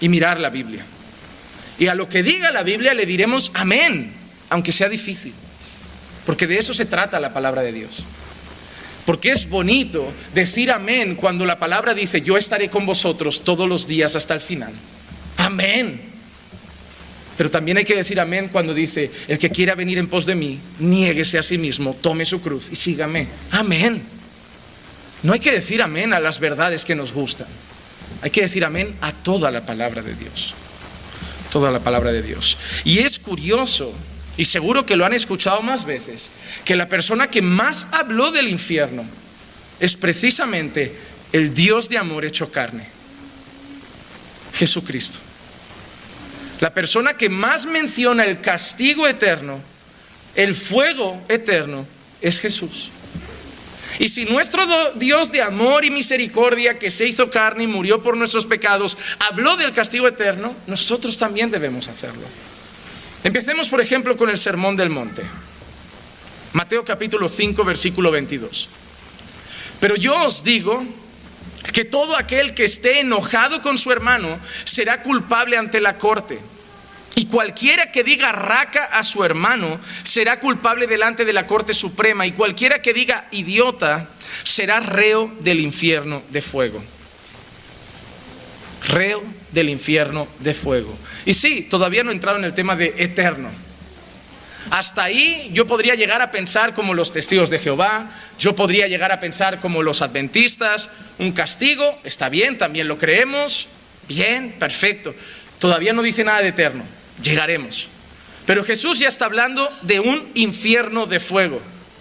y mirar la Biblia. Y a lo que diga la Biblia le diremos amén, aunque sea difícil. Porque de eso se trata la palabra de Dios. Porque es bonito decir amén cuando la palabra dice: yo estaré con vosotros todos los días hasta el final. Amén. Pero también hay que decir amén cuando dice: el que quiera venir en pos de mí, niéguese a sí mismo, tome su cruz y sígame. Amén. No hay que decir amén a las verdades que nos gustan. Hay que decir amén a toda la palabra de Dios. Toda la palabra de Dios. Y es curioso, y seguro que lo han escuchado más veces, que la persona que más habló del infierno es precisamente el Dios de amor hecho carne, Jesucristo. La persona que más menciona el castigo eterno, el fuego eterno, es Jesús. Y si nuestro Dios de amor y misericordia, que se hizo carne y murió por nuestros pecados, habló del castigo eterno, nosotros también debemos hacerlo. Empecemos, por ejemplo, con el Sermón del Monte. Mateo capítulo 5, versículo 22. Pero yo os digo que todo aquel que esté enojado con su hermano será culpable ante la corte. Y cualquiera que diga raca a su hermano será culpable delante de la Corte Suprema. Y cualquiera que diga idiota será reo del infierno de fuego. Reo del infierno de fuego. Y sí, todavía no he entrado en el tema de eterno. Hasta ahí yo podría llegar a pensar como los testigos de Jehová, yo podría llegar a pensar como los adventistas. Un castigo, está bien, también lo creemos, bien, perfecto. Todavía no dice nada de eterno, llegaremos. Pero Jesús ya está hablando de un infierno de fuego,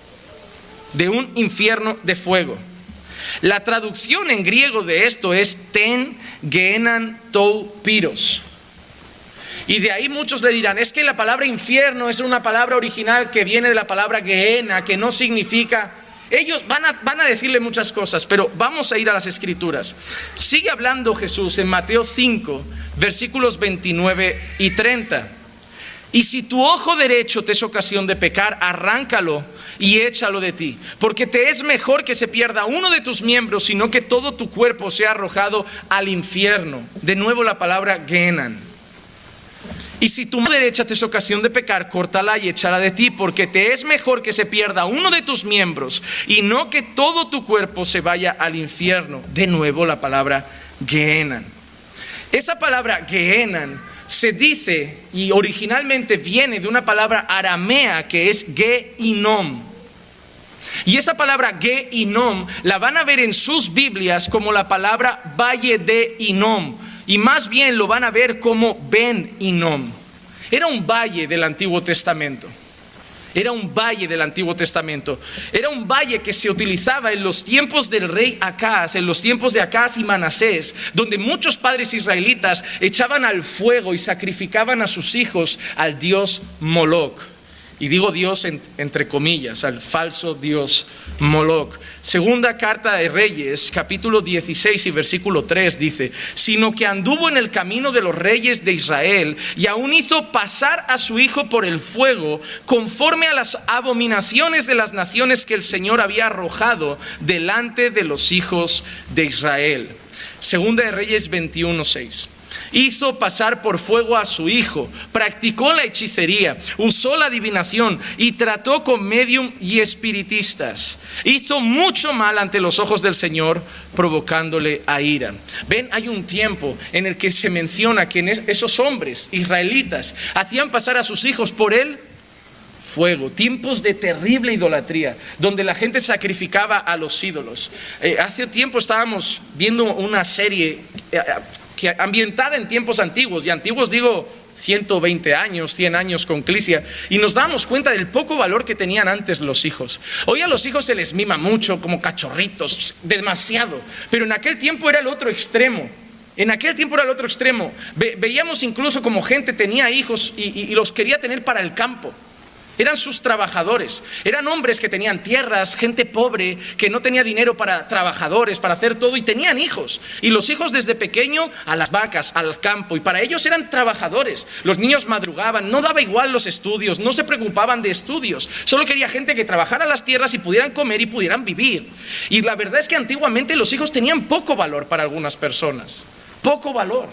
de un infierno de fuego. La traducción en griego de esto es ten gehenan tou piros. Y de ahí muchos le dirán: es que la palabra infierno es una palabra original que viene de la palabra Gehenna, que no significa... Ellos van a decirle muchas cosas, pero vamos a ir a las Escrituras. Sigue hablando Jesús en Mateo 5, versículos 29 y 30. Y si tu ojo derecho te es ocasión de pecar, arráncalo y échalo de ti, porque te es mejor que se pierda uno de tus miembros, sino que todo tu cuerpo sea arrojado al infierno. De nuevo la palabra Gehenna. Y si tu mano derecha te es ocasión de pecar, córtala y échala de ti, porque te es mejor que se pierda uno de tus miembros y no que todo tu cuerpo se vaya al infierno. De nuevo la palabra Gehenna. Esa palabra Gehenna se dice, y originalmente viene de una palabra aramea que es Gehinom. Y esa palabra Gehinom la van a ver en sus Biblias como la palabra Valle de Hinnom. Y más bien lo van a ver como Ben Hinnom. Era un valle del Antiguo Testamento. Era un valle del Antiguo Testamento. Era un valle que se utilizaba en los tiempos del rey Acaz, en los tiempos de Acaz y Manasés, donde muchos padres israelitas echaban al fuego y sacrificaban a sus hijos al dios Moloc. Y digo Dios entre comillas, al falso dios Moloc. Segunda carta de Reyes, capítulo 16 y versículo 3 dice: sino que anduvo en el camino de los reyes de Israel y aún hizo pasar a su hijo por el fuego, conforme a las abominaciones de las naciones que el Señor había arrojado delante de los hijos de Israel. Segunda de Reyes 21:6. Hizo pasar por fuego a su hijo, practicó la hechicería, usó la adivinación y trató con medium y espiritistas. Hizo mucho mal ante los ojos del Señor, provocándole a ira. Ven, hay un tiempo en el que se menciona que esos hombres israelitas hacían pasar a sus hijos por el fuego, tiempos de terrible idolatría, donde la gente sacrificaba a los ídolos. Hace tiempo estábamos viendo una serie ambientada en tiempos antiguos, y antiguos digo 120 años, 100 años con Clisia, y nos damos cuenta del poco valor que tenían antes los hijos. Hoy a los hijos se les mima mucho como cachorritos, demasiado, pero en aquel tiempo era el otro extremo. En aquel tiempo era el otro extremo. Veíamos incluso como gente tenía hijos y los quería tener para el campo. Eran sus trabajadores, eran hombres que tenían tierras, gente pobre que no tenía dinero para trabajadores, para hacer todo, y tenían hijos. Y los hijos desde pequeño a las vacas, al campo, y para ellos eran trabajadores. Los niños madrugaban, no daba igual los estudios, no se preocupaban de estudios. Solo quería gente que trabajara las tierras y pudieran comer y pudieran vivir. Y la verdad es que antiguamente los hijos tenían poco valor para algunas personas, poco valor.